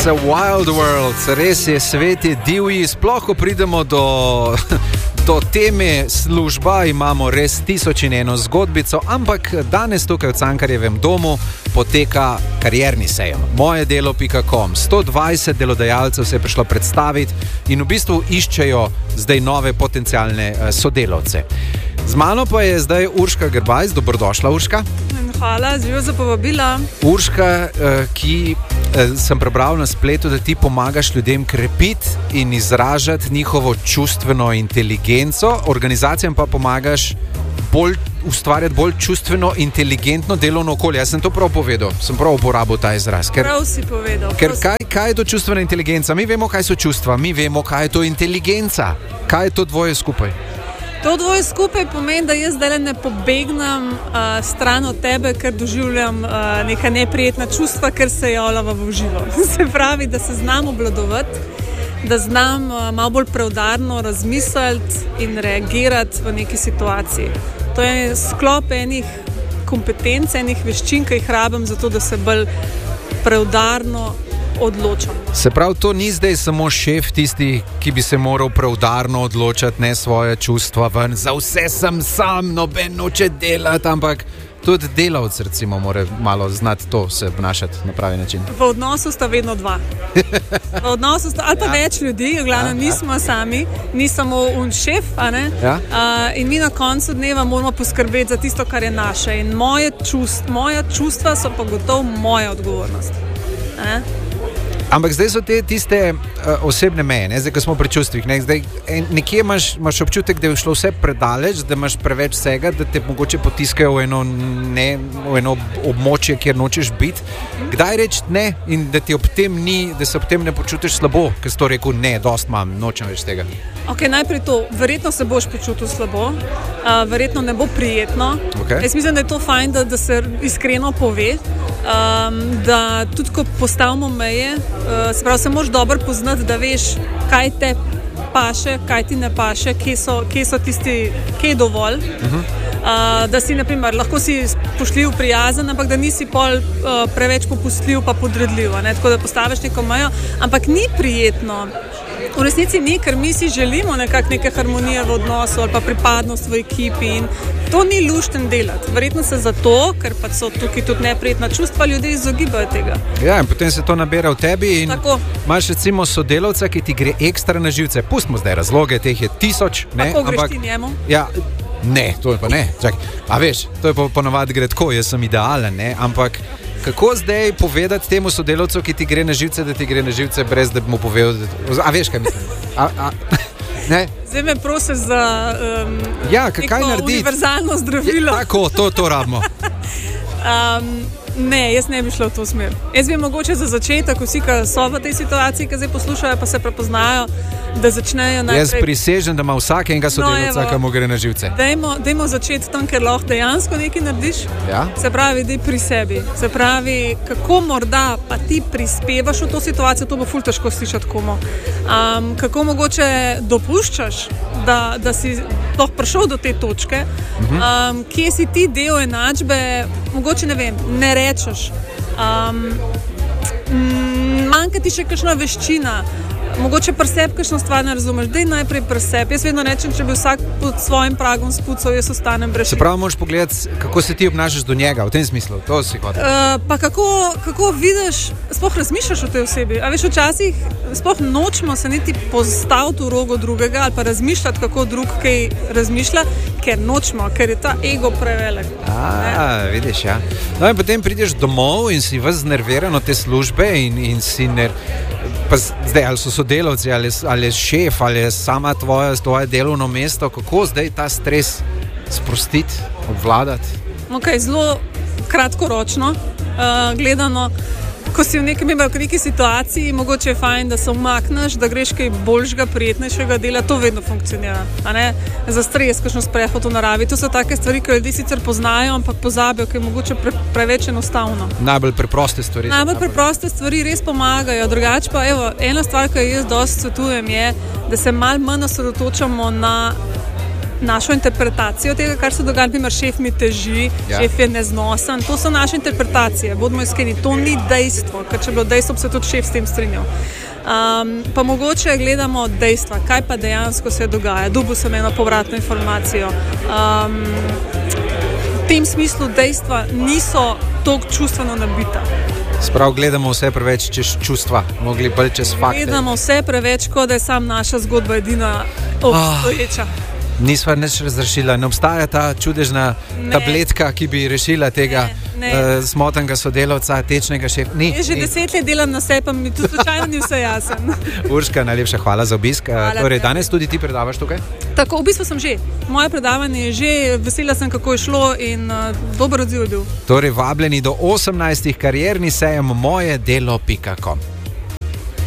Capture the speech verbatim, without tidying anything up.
It's a wild world, res je, svet je divji, sploh ko pridemo do, do teme služba, imamo res tisoč in eno zgodbico, ampak danes tukaj v Cankarjevem domu poteka karierni sejem. moje delo pika com. sto dvajset delodajalcev se je prišlo predstaviti in v bistvu iščejo zdaj nove potencialne sodelavce. Z mano pa je zdaj Urška Grbajs. Dobrodošla, Urška. Hvala, živijo za povabila. Urška, ki sem prebral na spletu, da ti pomagaš ljudem krepiti in izražati njihovo čustveno inteligenco, organizacijam pa pomagaš bolj, ustvarjati bolj čustveno inteligentno delovno okolje. Jaz sem to prav povedal, sem prav uporabil ta izraz. Ker, prav si povedal. Ker kaj, kaj je to čustvena inteligenca? Mi vemo, kaj so čustva, mi vemo, kaj je to inteligenca. Kaj je to dvoje skupaj? To dvoje skupaj pomeni, da jaz zdaj ne pobegnem uh, stran od tebe, ker doživljam uh, neka neprijetna čustva, ker se javljava v živo. Se pravi, da se znam obvladovati, da znam uh, malo bolj preudarno razmisliti in reagirati v neki situaciji. To je sklop enih kompetenc, enih veščin, ki jih rabim za to, da se bolj preudarno odločam. Se pravi, to ni zdaj samo šef tisti, ki bi se moral preudarno odločati, ne svoje čustva ven, za vse sem sam, noben noče delati, ampak tudi delavec recimo mora malo znati to se obnašati na pravi način. V odnosu sta vedno dva. V odnosu sta, ali pa ja. več ljudi, glavno ja, nismo ja. sami, ni samo un šef, a ne? Ja. Uh, in mi na koncu dneva moramo poskrbeti za tisto, kar je naše. In moje čust, moja čustva so pa gotovo moja odgovornost. A ne? Ampak zdaj so te tiste uh, osebne meje, ne? Zdaj, ko smo pri čustvih, ne? Zdaj, en, nekje imaš, imaš občutek, da je šlo vse predaleč, da imaš preveč vsega, da te mogoče potiskajo v eno, ne, v eno območje, kjer nočeš biti. Kdaj reči ne in da, ti ob tem ni, da se ob tem ne počutiš slabo, ker si to rekel, ne, dost imam, nočem več tega? Ok, najprej to, verjetno se boš počutil slabo, uh, verjetno ne bo prijetno. Okay. Jaz mislim, da je to fajn, da, da se iskreno pove, um, da tudi ko postavimo meje, uh, se pravi, se moraš dobro poznati, da veš, kaj te paše, kaj ti ne paše, kje so, kje so tisti, kje je dovolj. Uh-huh. Uh, da si, naprimer, lahko si spoštljiv, prijazen, ampak da nisi pol uh, preveč popustljiv pa podredljiv, ne? Tako da postaviš neko mejo, ampak ni prijetno. V resnici ni, ker mi si želimo nekak neke harmonije v odnosu ali pa pripadnost v ekipi in to ni lušten delati. Verjetno se zato, ker pa so tukaj tudi neprijetna čustva, ljudje izogibajo tega. Ja, in potem se to nabere v tebi in tako. Imaš recimo sodelavca, ki ti gre ekstra na živce. Pustimo zdaj razloge, teh je tisoč. Ne? Kako greš ti njemu? Ja, ne, to je pa ne. Čakaj. A veš, to je pa ponovadi gre tako, jaz sem idealen, ne? Ampak kako zdaj povedati temu sodelavcu, ki ti gre na živce, da ti gre na živce, brez da bi mu povedal, da... A veš, kaj mislim? A, a, ne? Zdaj me prosim za um, ja, neko univerzalno zdravilo. Ja, tako, to, to rabimo. um, ne, jaz ne bi šla v to smer. Jaz bi mogoče za začetek, vsi, ki so v tej situaciji, ki zdaj poslušajo, pa se prepoznajo, da začnejo najprej... Jaz prisežem, da ima vsak enega sodelavca, no, ki mu gre na živce. Dajmo, dajmo začeti tam, ker lahko dejansko nekaj narediš. Ja? Se pravi, daj pri sebi. Se pravi, kako morda pa ti prispevaš v to situacijo, to bo ful težko slišati komu. Um, kako mogoče dopuščaš, da, da si lahko prišel do te točke, um, kje si ti del enačbe, mogoče ne vem, ne rečeš. Um, manjka ti še kakšna veščina, mogoče pri sebi kakšno stvar ne razumeš, daj najprej pri sebi. Jaz vedno rečem, če bi vsak pod svojim pragom spucal, jaz ostanem brez. Se pravi, moraš pogledati, kako se ti obnašaš do njega, v tem smislu, to si hotel. Uh, pa kako, kako vidiš, sploh razmišljaš o tej osebi. A veš, včasih sploh nočemo se niti postaviti v rogo drugega ali pa razmišljati, kako drug kaj razmišlja, ker nočemo, ker je ta ego prevelik. A, vidiš, ja. No in potem prideš domov in si ves znerviran od te službe in, in si ner... Pa zdaj, ali so sodelavci, ali, ali je šef, ali je sama tvoja, tvoje delovno mesto, kako zdaj ta stres sprostiti, obvladati? Ok, zelo kratkoročno uh, gledano, ko si v nekem, v neki situaciji, mogoče je fajn, da se umakneš, da greš kaj boljšega, prijetnejšega dela, to vedno funkcionira. A ne? Za stres, kakšno sprehod v naravi, to so take stvari, ki ljudi sicer poznajo, ampak pozabijo, ki je mogoče pre, preveč enostavno. Najbolj preproste stvari. Najbolj preproste stvari res pomagajo. Drugače pa, evo, ena stvar, ki jaz dosti svetujem, je, da se malo manj osredotočamo na našo interpretacijo tega, kar se dogaja. Naprimer, šef mi teži, ja. Šef je neznosen. To so naše interpretacije. Bodimo iskreni, to ni dejstvo, ker če bi bilo dejstvo, bi se tudi šef s tem strinjal. Um, pa mogoče gledamo dejstva, kaj pa dejansko se dogaja. Dobil sem eno povratno informacijo. Um, v tem smislu dejstva niso toliko čustveno nabita. Sprav gledamo vse preveč čez čustva, mogli bolj čez fakte. Gledamo vse preveč, kot da je sam naša zgodba edina obstoječa. Oh. Nisva nič razrešila, ne obstaja ta čudežna ne. tabletka, ki bi rešila tega uh, smotanega sodelavca, tečnega šefa. Ni, Jaz že ni. deset let delam na sebi, pa mi tu slučajno ni vse jasen. Urška, najlepša hvala za obisk. Hvala torej, danes tudi ti predavaš tukaj? Tako, v bistvu sem že. Moje predavanje je že, vesela sem, kako je šlo in uh, dober odziv je bil. Torej, vabljeni do osemnajstih karierni sejem moje delo pika com.